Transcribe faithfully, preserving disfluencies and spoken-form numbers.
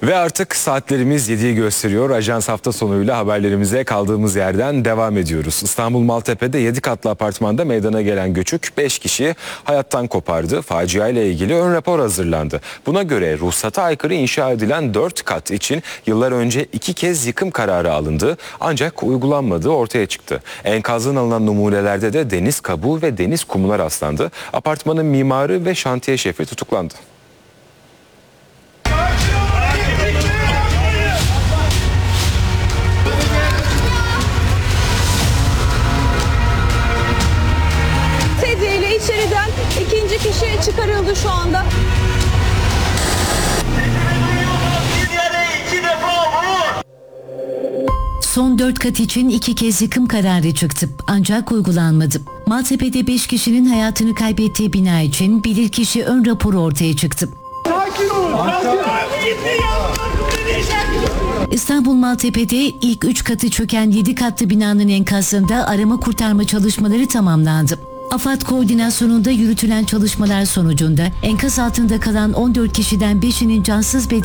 Ve artık saatlerimiz yediyi gösteriyor. Ajans hafta sonuyla haberlerimize kaldığımız yerden devam ediyoruz. İstanbul Maltepe'de yedi katlı apartmanda meydana gelen göçük beş kişi hayattan kopardı. Facia ile ilgili ön rapor hazırlandı. Buna göre ruhsata aykırı inşa edilen dört kat için yıllar önce iki kez yıkım kararı alındı. Ancak uygulanmadığı ortaya çıktı. Enkazdan alınan numunelerde de deniz kabuğu ve deniz kumuna rastlandı. Apartmanın mimarı ve şantiye şefi tutuklandı. Sedyeyle içeriden ikinci kişi çıkarıldı şu anda. Son dört kat için iki kez yıkım kararı çıktı ancak uygulanmadı. Maltepe'de beş kişinin hayatını kaybettiği bina için bilirkişi ön raporu ortaya çıktı. İstanbul Maltepe'de ilk üç katı çöken yedi katlı binanın enkazında arama kurtarma çalışmaları tamamlandı. AFAD koordinasyonunda yürütülen çalışmalar sonucunda enkaz altında kalan on dört kişiden beşinin cansız bedeni